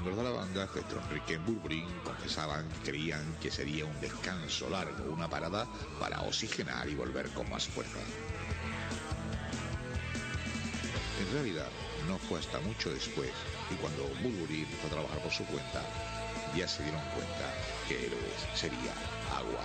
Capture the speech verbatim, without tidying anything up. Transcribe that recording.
miembros de la banda, excepto Enrique Burburín, confesaban que creían que sería un descanso largo, una parada para oxigenar y volver con más fuerza. En realidad, no fue hasta mucho después, y cuando Burburín empezó a trabajar por su cuenta, ya se dieron cuenta que Héroes sería agua.